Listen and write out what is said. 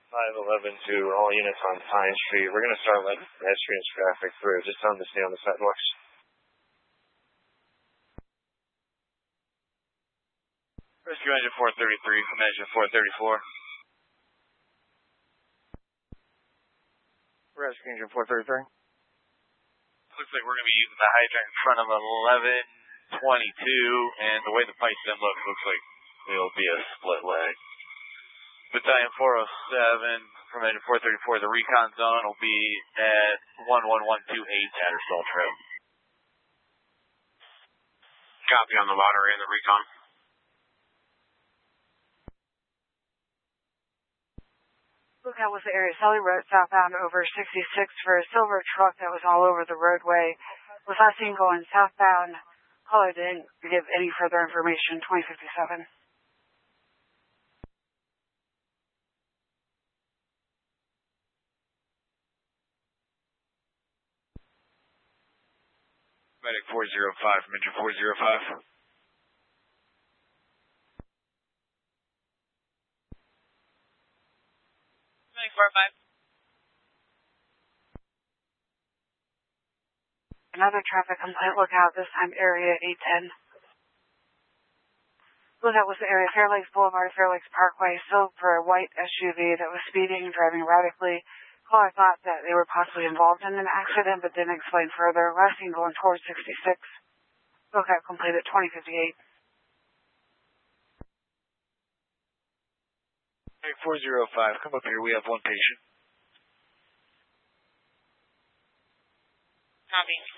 511 to all units on Pine Street. We're going to start letting pedestrian traffic through. Just tell them to stay on the sidewalks. Rescue Engine 433 from Engine 434. Rescue Engine 433. Looks like we're going to be using the hydrant in front of 1122, and the way the pipe then looks like it'll be a split leg. Battalion 407 from Engine 434, the recon zone will be at 11128 Tattersall Trail. Copy on the lottery and the recon. Lookout was the area Sully Road southbound over 66 for a silver truck that was all over the roadway. Was last seen going southbound. Caller didn't give any further information. 2057. Medic 405 from Engine 405. Medic 45. Another traffic complaint lookout, this time area 810. Lookout was the area Fair Lakes Boulevard, Fair Lakes Parkway, still for a white SUV that was speeding and driving erratically. Caller thought that they were possibly involved in an accident, but didn't explain further. Last seen going towards 66. Lookout completed 2058. 405, come up here. We have one patient. Copy.